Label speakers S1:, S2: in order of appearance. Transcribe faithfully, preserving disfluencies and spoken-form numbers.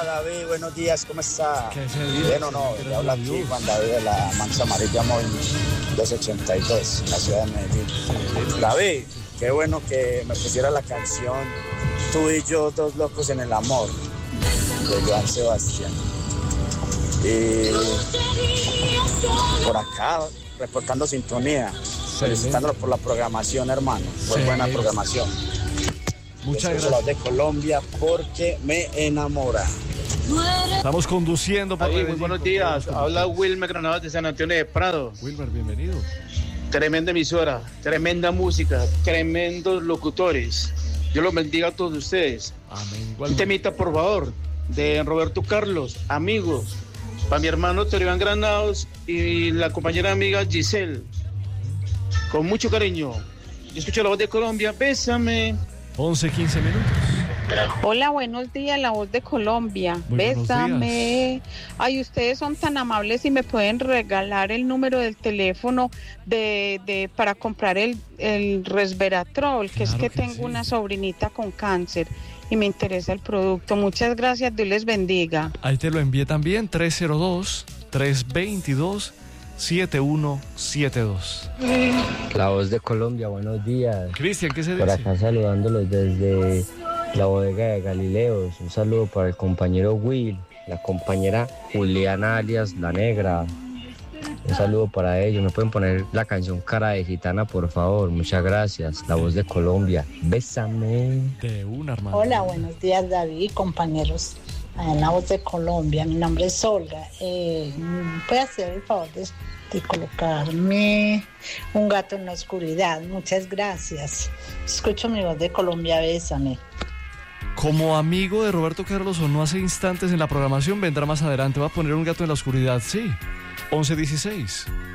S1: Hola David, buenos días, ¿cómo está?
S2: ¿Qué se dice?
S1: Bien o no, le habla aquí Juan David de la Mancha Amarilla Móvil doscientos ochenta y dos, en la ciudad de Medellín. David, qué bueno que me pusiera la canción Tú y yo, dos locos en el amor, de Joan Sebastián. Y por acá, reportando sintonía, felicitándolo por la programación, hermano. Muy
S2: Sí.
S1: buena programación.
S2: Muchas
S1: Escucho
S2: gracias.
S1: la de Colombia porque me enamora.
S2: Estamos conduciendo por
S3: David, muy
S2: Medellín
S3: buenos
S2: con
S3: días.
S2: todos los
S3: Habla
S2: conductores.
S3: Wilmer Granados de San Antonio de Prado.
S2: Wilmer, bienvenido.
S3: Tremenda emisora, tremenda música, tremendos locutores. Dios los bendiga a todos ustedes.
S2: Amén.
S3: Un
S2: Igual.
S3: temita, por favor, de Roberto Carlos, amigos. Para mi hermano Iván Granados y la compañera amiga Giselle. Con mucho cariño. Yo escucho la voz de Colombia. Bésame.
S2: once, quince minutos.
S4: Hola, buenos días, la voz de Colombia.
S2: Muy buenos
S4: Bésame. Ay, ustedes son tan amables y me pueden regalar el número del teléfono de, de para comprar el, el resveratrol, que es
S2: Claro
S4: que,
S2: que
S4: tengo
S2: sí.
S4: una sobrinita con cáncer y me interesa el producto. Muchas gracias, Dios les bendiga.
S2: Ahí te lo envié también, tres cero dos, tres dos dos, siete uno siete dos.
S5: La voz de Colombia, buenos días.
S2: Cristian, ¿qué se
S5: Por
S2: dice?
S5: acá saludándolos desde la bodega de Galileos. Un saludo para el compañero Will, la compañera Juliana alias La Negra. Un saludo para ellos. ¿Me pueden poner la canción Cara de Gitana, por favor? Muchas gracias. La voz de Colombia. Bésame.
S2: De una, hermano.
S6: Hola, buenos días David, compañeros en la voz de Colombia. Mi nombre es Olga. Eh, ¿Puede hacer el favor de, de colocarme un gato en la oscuridad? Muchas gracias. Escucho mi voz de Colombia, bésame.
S2: Como amigo de Roberto Carlos sonó hace instantes en la programación, vendrá más adelante. Va a poner un gato en la oscuridad, sí. once dieciséis.